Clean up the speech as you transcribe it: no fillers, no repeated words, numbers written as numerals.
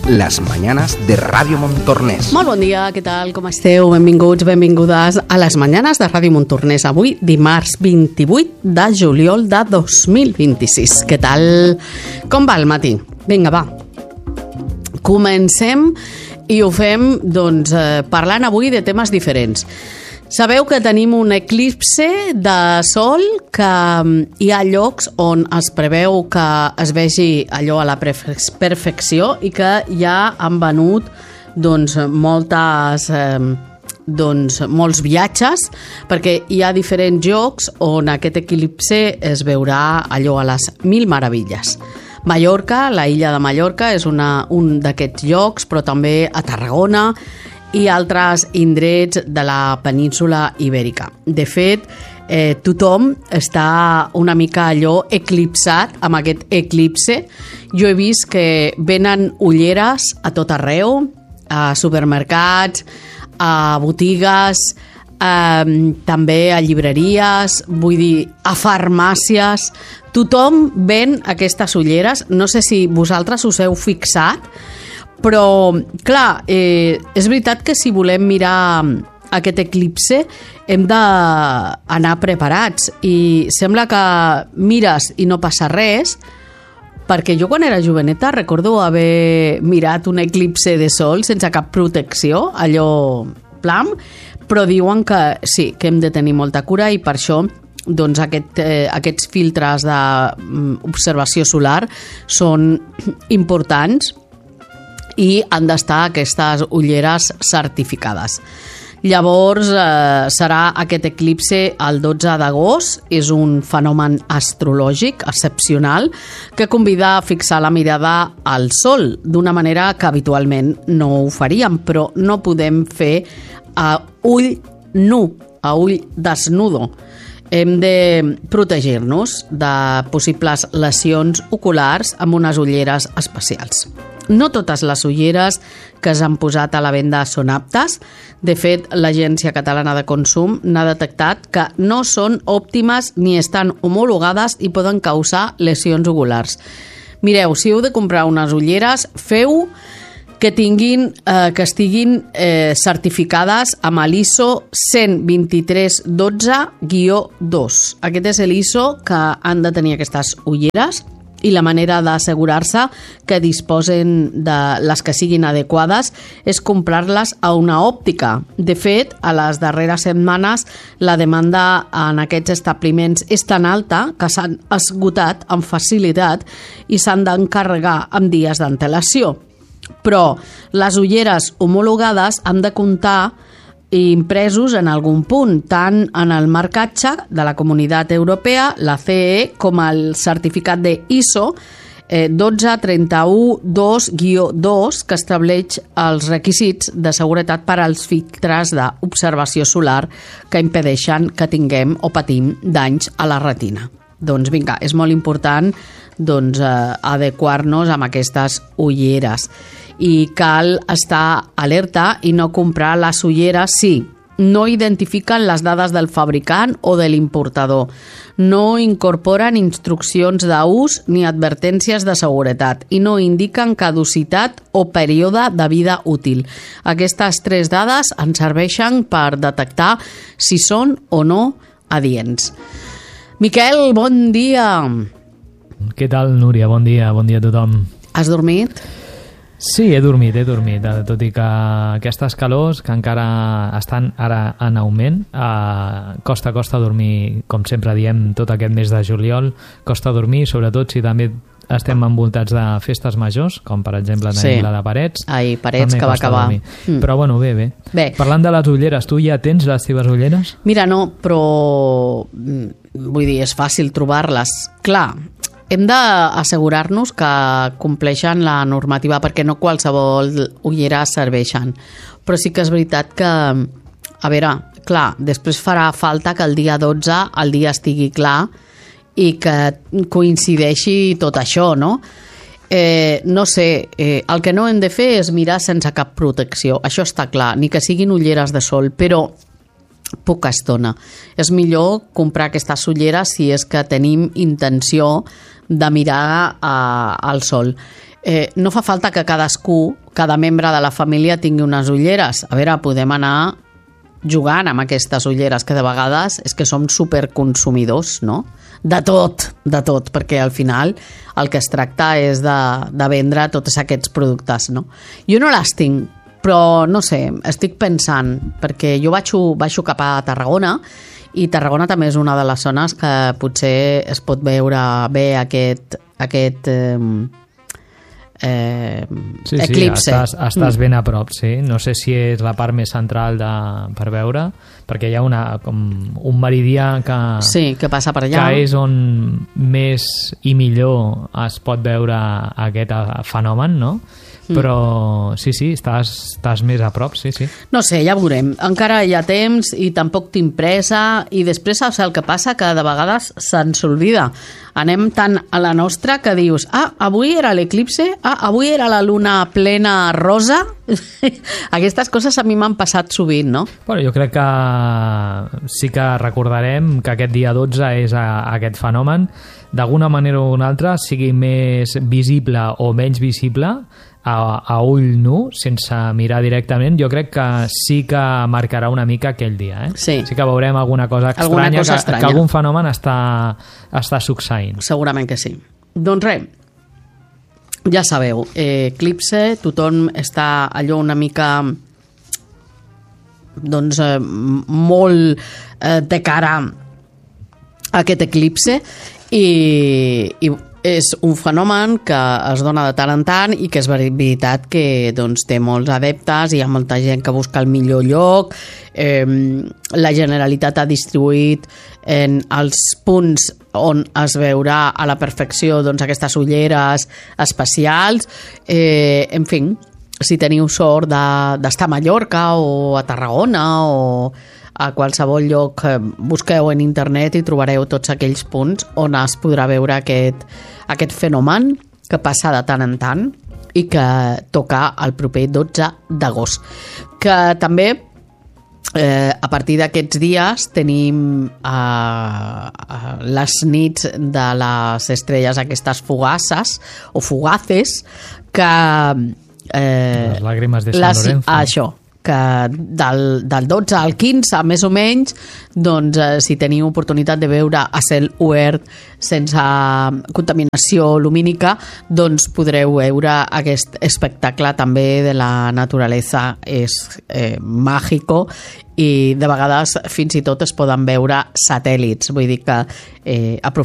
las mañanas de Ràdio Montornès. Molt bon dia, què tal, com esteu? Benvinguts, benvingudes a les mañanes de Ràdio Montornès. Avui, dimarts 28 de juliol de 2026. Què tal? Com va el matí? Vinga, va. Comencem i ho fem doncs, parlant avui de temes diferents. Sabeu que tenim un eclipse de sol, que hi ha llocs on es preveu que es vegi allò a la perfecció i que ja han venut doncs, molts viatges, perquè hi ha diferents llocs on aquest eclipse es veurà allò a les mil meravilles. Mallorca, la illa de Mallorca, és un d'aquests llocs, però també a Tarragona i altres indrets de la península ibèrica. De fet, tothom està una mica allò eclipsat amb aquest eclipse. Jo he vist que venen ulleres a tot arreu, a supermercats, a botigues, també a llibreries, vull dir, a farmàcies. Tothom ven aquestes ulleres. No sé si vosaltres us heu fixat, però, clar, és veritat que si volem mirar aquest eclipse hem d'anar preparats i sembla que mires i no passa res, perquè jo quan era joveneta recordo haver mirat un eclipse de sol sense cap protecció, allò plam, però diuen que sí, que hem de tenir molta cura i per això doncs aquests filtres d'observació solar són importants i han d'estar aquestes ulleres certificades. Llavors serà aquest eclipse el 12 d'agost, és un fenomen astrològic excepcional que convida a fixar la mirada al sol d'una manera que habitualment no ho faríem, però no podem fer a ull nu, a ull desnudo. Hem de protegir-nos de possibles lesions oculars amb unes ulleres especials. No totes les ulleres que s'han posat a la venda són aptes. De fet, l'Agència Catalana de Consum n'ha detectat que no són òptimes ni estan homologades i poden causar lesions oculars. Mireu, si heu de comprar unes ulleres, feu que estiguin certificades amb l'ISO 12312-2. Aquest és l'ISO que han de tenir aquestes ulleres i la manera d'assegurar-se que disposen de les que siguin adequades és comprar-les a una òptica. De fet, a les darreres setmanes la demanda en aquests establiments és tan alta que s'han esgotat amb facilitat i s'han d'encarregar amb dies d'antelació. Però les ulleres homologades han de comptar impresos en algun punt, tant en el marcatge de la Comunitat Europea, la CE, com el certificat de ISO 12312-2, que estableix els requisits de seguretat per als filtres d'observació solar que impedeixen que tinguem o patim danys a la retina. Doncs vinga, és molt important adequar-nos amb aquestes ulleres. I cal estar alerta i no comprar les ulleres si no identifiquen les dades del fabricant o de l'importador, no incorporen instruccions d'ús ni advertències de seguretat i no indiquen caducitat o període de vida útil. Aquestes 3 dades ens serveixen per detectar si són o no adients. Miquel, bon dia. Què tal, Núria? Bon dia a tothom. Has dormit? Sí, he dormit, tot i que aquestes calors que encara estan ara en augment, costa dormir, com sempre diem, tot aquest mes de juliol, costa dormir, sobretot si també estem envoltats de festes majors, com per exemple la de Parets. Parets que va acabar. Però bueno, bé. Parlant de les ulleres, tu ja tens les teves ulleres? Mira, no, però vull dir, és fàcil trobar-les. Clar, hem d'assegurar-nos que compleixen la normativa perquè no qualsevol ullera serveixen. Però sí que és veritat que, a veure, clar, després farà falta que el dia 12 el dia estigui clar i que coincideixi tot això, no? No sé, el que no hem de fer és mirar sense cap protecció, això està clar, ni que siguin ulleres de sol, però poca estona. És millor comprar aquestes ulleres si és que tenim intenció de mirar al sol. no fa falta que cadascú, cada membre de la família tingui unes ulleres. A veure, podem anar jugant amb aquestes ulleres que de vegades és que som superconsumidors, no? De tot, perquè al final el que es tracta és de vendre tots aquests productes, no? Jo no les tinc, però no sé, estic pensant, perquè jo baixo cap a Tarragona i Tarragona també és una de les zones que potser es pot veure bé aquest eclipse. Estàs ben a prop, sí. No sé si és la part més central per veure, perquè hi ha com un meridià que passa per allà, que és on més i millor es pot veure aquest fenomen, no? Però sí, estàs més a prop, sí. No sé, ja veurem. Encara hi ha temps i tampoc tinc pressa, i després saps el que passa? Que de vegades se'ns oblida. Anem tant a la nostra que dius, avui era l'eclipse, avui era la luna plena rosa. Aquestes coses a mi m'han passat sovint, no? Bueno, jo crec que sí que recordarem que aquest dia 12 és aquest fenomen, d'alguna manera o una altra, sigui més visible o menys visible, a ull nu, sense mirar directament, jo crec que sí que marcarà una mica aquell dia, Sí que veurem alguna cosa estranya, que algun fenomen està succeint. Segurament que sí. Doncs res, ja sabeu, eclipse, tothom està allò una mica doncs molt de cara a aquest eclipse, i és un fenomen que es dona de tant en tant i que és veritat que doncs, té molts adeptes, hi ha molta gent que busca el millor lloc, la Generalitat ha distribuït en els punts on es veurà a la perfecció doncs, aquestes ulleres especials, en fi, si teniu sort d'estar a Mallorca o a Tarragona o a qualsevol lloc, busqueu en internet i trobareu tots aquells punts on es podrà veure aquest fenomen que passa de tant en tant i que toca el proper 12 d'agost. Que també a partir d'aquests dies tenim les nits de les estrelles aquestes fugaces o fugaces que les làgrimes de Sant Lorenzo. Això, que del 12 al 15 més o menys, doncs si teniu oportunitat de veure a cel obert sense contaminació lumínica, doncs podreu veure aquest espectacle també de la naturalesa. És màgico i de vegades fins i tot es poden veure satèl·lits, vull dir que